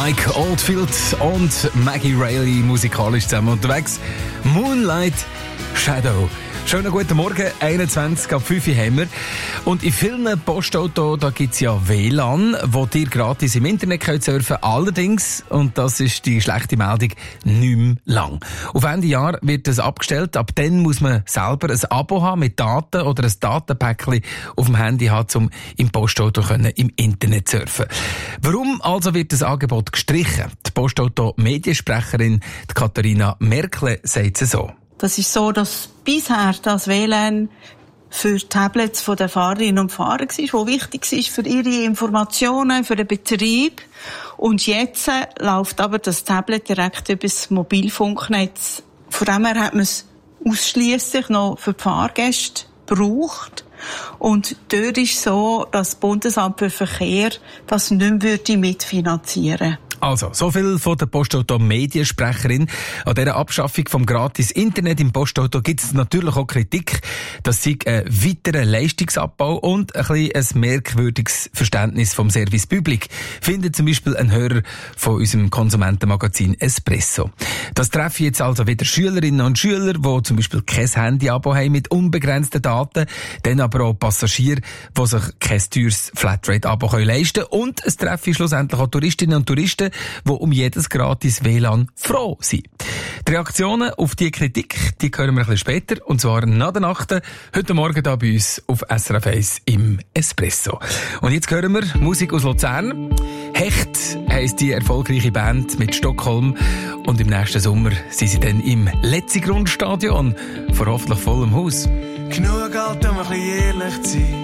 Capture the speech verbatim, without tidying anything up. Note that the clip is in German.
Mike Oldfield und Maggie Reilly musikalisch zusammen unterwegs. Moonlight Shadow. Schönen guten Morgen, einundzwanzig ab fünf Uhr haben wir. Und in vielen Postautos, da gibt's ja W L A N, wo ihr gratis im Internet könnt surfen. Allerdings, und das ist die schlechte Meldung, nicht mehr lang. Auf Ende Jahr wird das abgestellt. Ab dann muss man selber ein Abo haben mit Daten oder ein Datenpäckchen auf dem Handy haben, um im Postauto können, im Internet surfen. Warum also wird das Angebot gestrichen? Die Postauto-Mediensprecherin Katharina Merkle sagt es so. Das ist so, dass bisher das W L A N für Tablets der Fahrerinnen und Fahrer war, wo wichtig ist für ihre Informationen, für den Betrieb. Und jetzt läuft aber das Tablet direkt über das Mobilfunknetz. Von dem her hat man es ausschliesslich noch für die Fahrgäste gebraucht. Und dort ist es so, dass das Bundesamt für Verkehr das nicht mehr mitfinanzieren würde. Also, so viel von der Postauto-Mediensprecherin. An dieser Abschaffung vom gratis Internet im Postauto gibt es natürlich auch Kritik. Das sei ein weiterer Leistungsabbau und ein bisschen ein merkwürdiges Verständnis vom Service Public, findet zum Beispiel ein Hörer von unserem Konsumentenmagazin Espresso. Das treffen jetzt also wieder Schülerinnen und Schüler, die zum Beispiel kein Handy-Abo haben mit unbegrenzten Daten, dann aber auch Passagiere, die sich kein teures Flatrate-Abo leisten können, und es treffen schlussendlich auch Touristinnen und Touristen, die um jedes gratis W L A N froh sind. Die Reaktionen auf diese Kritik, die hören wir ein bisschen später, und zwar nach der Nacht, heute Morgen hier bei uns auf S R F eins im Espresso. Und jetzt hören wir Musik aus Luzern. Hecht heisst die erfolgreiche Band mit Stockholm, und im nächsten Sommer sind sie dann im Letzigrundstadion vor hoffentlich vollem Haus. Genug Geld, um ein bisschen ehrlich zu sein.